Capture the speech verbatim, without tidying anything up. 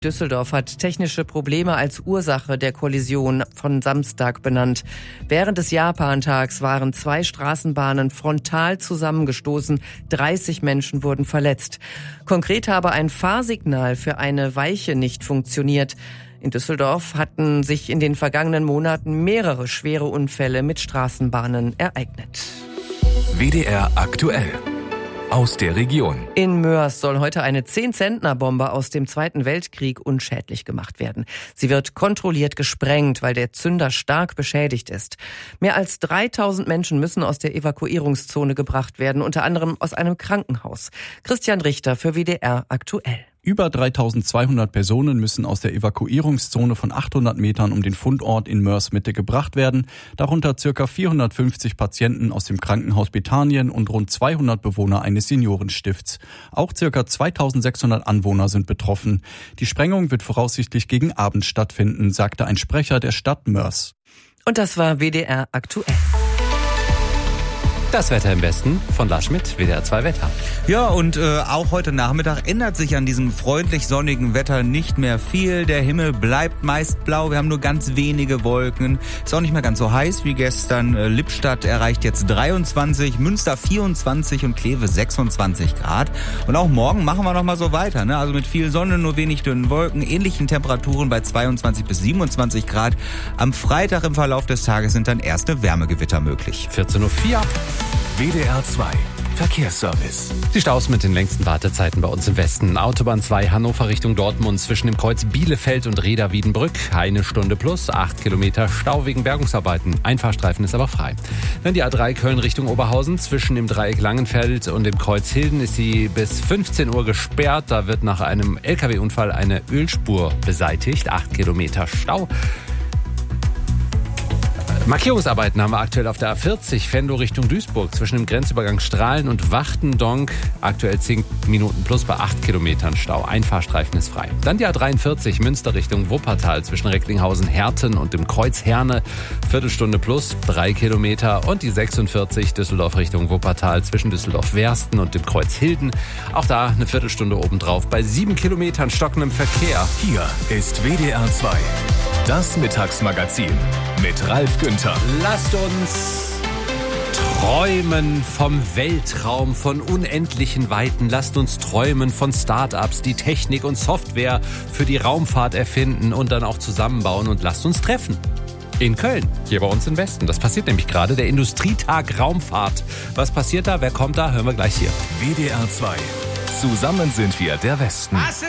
Düsseldorf hat technische Probleme als Ursache der Kollision von Samstag benannt. Während des Japantags waren zwei Straßenbahnen frontal zusammengestoßen. dreißig Menschen wurden verletzt. Konkret habe ein Fahrsignal für eine Weiche nicht funktioniert. In Düsseldorf hatten sich in den vergangenen Monaten mehrere schwere Unfälle mit Straßenbahnen ereignet. W D R aktuell. Aus der Region. In Moers soll heute eine zehn-Zentner-Bombe aus dem Zweiten Weltkrieg unschädlich gemacht werden. Sie wird kontrolliert gesprengt, weil der Zünder stark beschädigt ist. Mehr als dreitausend Menschen müssen aus der Evakuierungszone gebracht werden, unter anderem aus einem Krankenhaus. Christian Richter für W D R aktuell. Über dreitausendzweihundert Personen müssen aus der Evakuierungszone von achthundert Metern um den Fundort in Moers Mitte gebracht werden, darunter ca. vierhundertfünfzig Patienten aus dem Krankenhaus Bethanien und rund zweihundert Bewohner eines Seniorenstifts. Auch ca. zweitausendsechshundert Anwohner sind betroffen. Die Sprengung wird voraussichtlich gegen Abend stattfinden, sagte ein Sprecher der Stadt Moers. Und das war W D R aktuell. Das Wetter im Westen von Lars Schmidt, W D R zwei Wetter. Ja, und äh, auch heute Nachmittag ändert sich an diesem freundlich sonnigen Wetter nicht mehr viel. Der Himmel bleibt meist blau, wir haben nur ganz wenige Wolken. Ist auch nicht mehr ganz so heiß wie gestern. Äh, Lippstadt erreicht jetzt dreiundzwanzig, Münster vierundzwanzig und Kleve sechsundzwanzig Grad. Und auch morgen machen wir noch mal so weiter, ne? Also mit viel Sonne, nur wenig dünnen Wolken, ähnlichen Temperaturen bei zweiundzwanzig bis siebenundzwanzig Grad. Am Freitag im Verlauf des Tages sind dann erste Wärmegewitter möglich. vierzehn Uhr vier. W D R zwei Verkehrsservice. Die Staus mit den längsten Wartezeiten bei uns im Westen. Autobahn zwei Hannover Richtung Dortmund zwischen dem Kreuz Bielefeld und Reda-Wiedenbrück. Eine Stunde plus, acht Kilometer Stau wegen Bergungsarbeiten. Ein Fahrstreifen ist aber frei. Dann die A drei Köln Richtung Oberhausen. Zwischen dem Dreieck Langenfeld und dem Kreuz Hilden ist sie bis fünfzehn Uhr gesperrt. Da wird nach einem L K W-Unfall eine Ölspur beseitigt. acht Kilometer Stau. Markierungsarbeiten haben wir aktuell auf der A vierzig, Venlo Richtung Duisburg, zwischen dem Grenzübergang Strahlen und Wachtendonk. Aktuell zehn Minuten plus bei acht Kilometern Stau. Ein Fahrstreifen ist frei. Dann die A dreiundvierzig, Münster Richtung Wuppertal, zwischen Recklinghausen, Herten und dem Kreuz Herne. Viertelstunde plus, drei Kilometer. Und die sechsundvierzig, Düsseldorf Richtung Wuppertal, zwischen Düsseldorf-Wersten und dem Kreuz Hilden. Auch da eine Viertelstunde obendrauf bei sieben Kilometern stockendem Verkehr. Hier ist W D R zwei. Das Mittagsmagazin mit Ralf Günther. Lasst uns träumen vom Weltraum, von unendlichen Weiten. Lasst uns träumen von Start-ups, die Technik und Software für die Raumfahrt erfinden und dann auch zusammenbauen. Und lasst uns treffen. In Köln, hier bei uns im Westen. Das passiert nämlich gerade, der Industrietag Raumfahrt. Was passiert da? Wer kommt da? Hören wir gleich hier. W D R zwei. Zusammen sind wir der Westen.